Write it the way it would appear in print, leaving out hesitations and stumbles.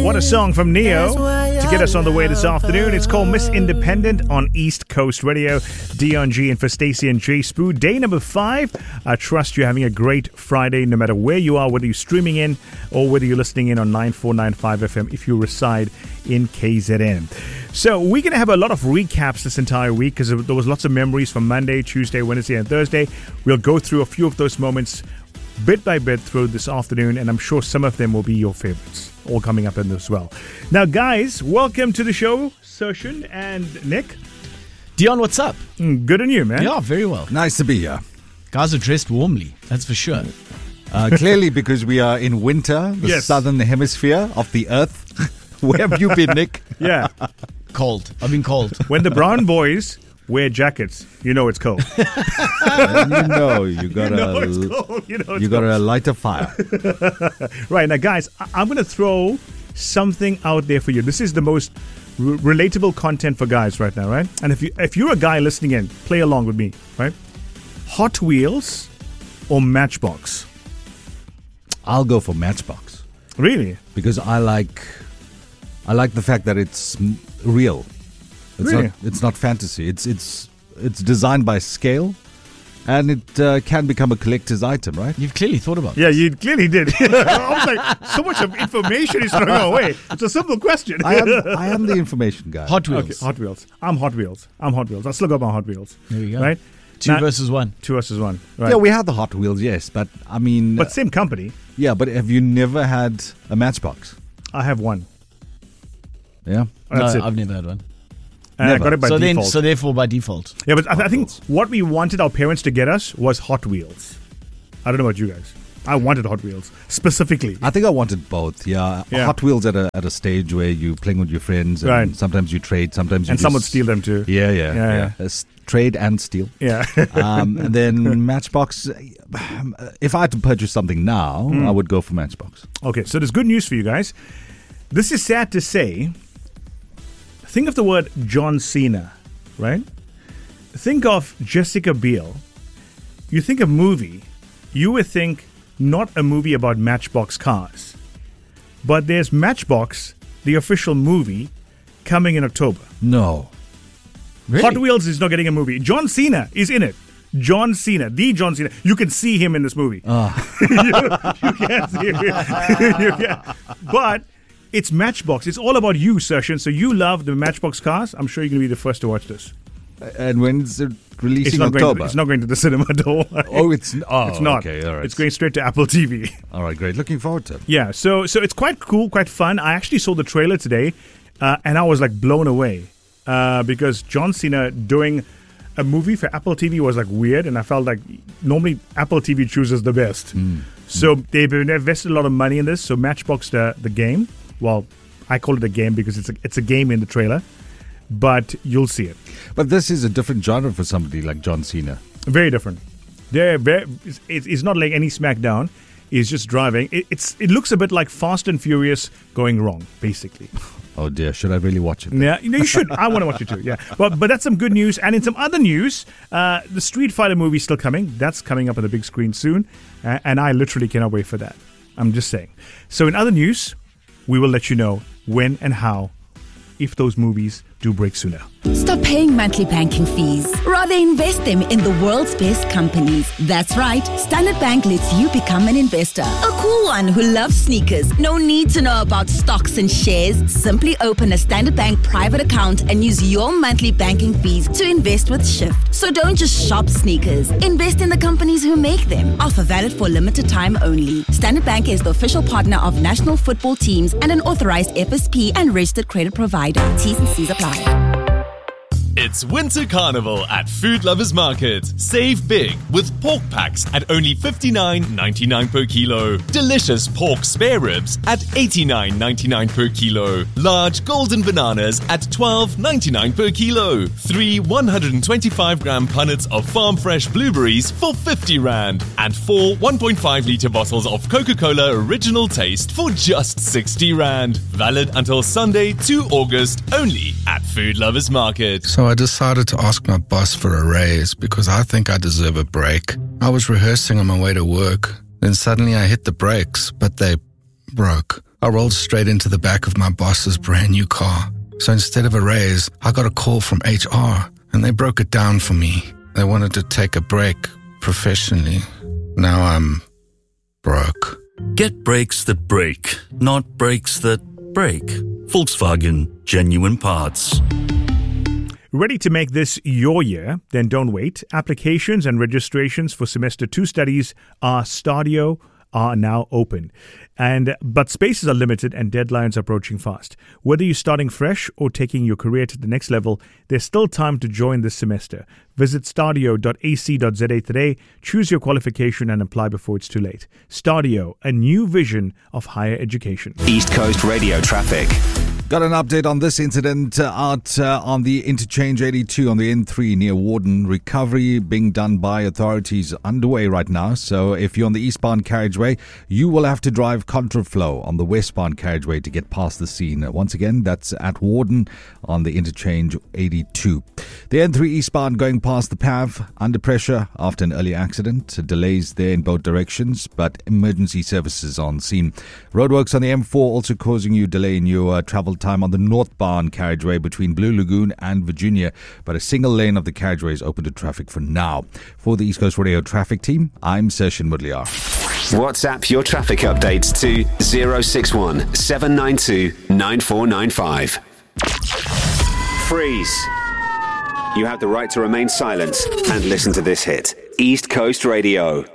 What a song from Neo to get us on the way this afternoon. It's called Miss Independent on East Coast Radio. Dion G and for Stacey and Jay Spoo. Day number 5. I trust you're having a great Friday no matter where you are, whether you're streaming in or whether you're listening in on 9495 FM if you reside in KZN. So we're going to have a lot of recaps this entire week because there was lots of memories from Monday, Tuesday, Wednesday and Thursday. We'll go through a few of those moments bit by bit through this afternoon, and I'm sure some of them will be your favorites, all coming up in this as well. Now, guys, welcome to the show, Sershin and Nick. Dion, what's up? Good on you, man. Yeah, very well. Nice to be here. Guys are dressed warmly, that's for sure. Clearly because we are in winter, the southern hemisphere of the earth. Where have you been, Nick? Yeah. Cold. I've been cold. When the brown boys wear jackets, you know it's cold. And you gotta light a fire. Right, now guys, I'm going to throw something out there for you. This is the most relatable content for guys right now, right? And if you're a guy listening in, play along with me, right? Hot Wheels or Matchbox? I'll go for Matchbox. Really? Because I like the fact that it's real. It's not fantasy. It's designed by scale, and it can become a collector's item, right? You've clearly thought about it. Yeah, you clearly did. I was like, so much of information is thrown away. It's a simple question. I am the information guy. Hot Wheels. Okay, Hot Wheels. I'm Hot Wheels. I still got my Hot Wheels. There you go. Right? 2 versus 1. 2 versus 1. Right. Yeah, we have the Hot Wheels, yes, but I mean... But same company. Yeah, but have you never had a Matchbox? I have one. Yeah? That's it. I've never had one. And I got it by default. So therefore by default. Yeah, but I think what we wanted our parents to get us was Hot Wheels. I don't know about you guys. I wanted Hot Wheels specifically. I think I wanted both. Yeah. Hot Wheels at a stage where you're playing with your friends, and right. Sometimes you trade, sometimes you and some would steal them too. Yeah. Trade and steal. Yeah. And then Matchbox. If I had to purchase something now, I would go for Matchbox. Okay, so there's good news for you guys. This is sad to say. Think of the word John Cena, right? Think of Jessica Biel. You think of movie, you would think not a movie about Matchbox cars. But there's Matchbox, the official movie, coming in October. No. Really? Hot Wheels is not getting a movie. John Cena is in it. John Cena, the John Cena. You can see him in this movie. You can't see him. But it's Matchbox. It's all about you, Sershin. So you love the Matchbox cars. I'm sure you're going to be the first to watch this. And when's it releasing? October? It's not going to the cinema, don't worry. It's not. Okay, all right. It's going straight to Apple TV. All right, great. Looking forward to it. Yeah, so it's quite cool, quite fun. I actually saw the trailer today, and I was like blown away because John Cena doing a movie for Apple TV was like weird, and I felt like normally Apple TV chooses the best. So they've invested a lot of money in this. So Matchbox, the game. Well, I call it a game because it's a game in the trailer, but you'll see it. But this is a different genre for somebody like John Cena. Very different. It's not like any SmackDown. He's just driving. It looks a bit like Fast and Furious going wrong, basically. Oh dear, should I really watch it? Yeah, you should. I want to watch it too. Yeah, but that's some good news. And in some other news, the Street Fighter movie is still coming. That's coming up on the big screen soon, and I literally cannot wait for that. I'm just saying. So in other news, we will let you know when and how, if those movies do break sooner. Stop paying monthly banking fees. Rather invest them in the world's best companies. That's right. Standard Bank lets you become an investor. A cool one who loves sneakers. No need to know about stocks and shares. Simply open a Standard Bank private account and use your monthly banking fees to invest with Shift. So don't just shop sneakers. Invest in the companies who make them. Offer valid for limited time only. Standard Bank is the official partner of national football teams and an authorized FSP and registered credit provider. T's and C's apply. It's Winter Carnival at Food Lovers Market. Save big with pork packs at only $59.99 per kilo. Delicious pork spare ribs at $89.99 per kilo. Large golden bananas at $12.99 per kilo. 3 125-gram punnets of farm fresh blueberries for 50 Rand. And 4 1.5-litre bottles of Coca-Cola Original Taste for just 60 Rand. Valid until Sunday, 2 August, only at Food Lovers Market. So I decided to ask my boss for a raise because I think I deserve a break. I was rehearsing on my way to work. Then suddenly I hit the brakes, but they broke. I rolled straight into the back of my boss's brand new car. So instead of a raise, I got a call from HR, and they broke it down for me. They wanted to take a break professionally. Now I'm broke. Get brakes that break, not brakes that break. Volkswagen Genuine Parts. Ready to make this your year? Then don't wait. Applications and registrations for Semester 2 studies Stadio are now open. But spaces are limited and deadlines are approaching fast. Whether you're starting fresh or taking your career to the next level, there's still time to join this semester. Visit stadio.ac.za today, choose your qualification and apply before it's too late. Stadio, a new vision of higher education. East Coast Radio traffic. Got an update on this incident out on the Interchange 82 on the N3 near Warden. Recovery being done by authorities underway right now. So if you're on the eastbound carriageway, you will have to drive contraflow on the westbound carriageway to get past the scene. Once again, that's at Warden on the Interchange 82. The N3 eastbound going past the PAV under pressure after an early accident. Delays there in both directions, but emergency services on scene. Roadworks on the M4 also causing you delay in your travel time on the northbound carriageway between Blue Lagoon and Virginia, but a single lane of the carriageway is open to traffic for now. For the East Coast Radio traffic team, I'm Sershin Mudliar. WhatsApp your traffic updates to 061 792 9495. Freeze. You have the right to remain silent and listen to this hit. East Coast Radio.